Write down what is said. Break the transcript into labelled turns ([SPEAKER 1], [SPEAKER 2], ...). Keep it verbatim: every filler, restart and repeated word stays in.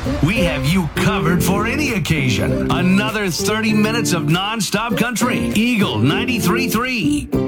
[SPEAKER 1] We have you covered for any occasion. Another thirty minutes of non-stop country. Eagle ninety-three point three.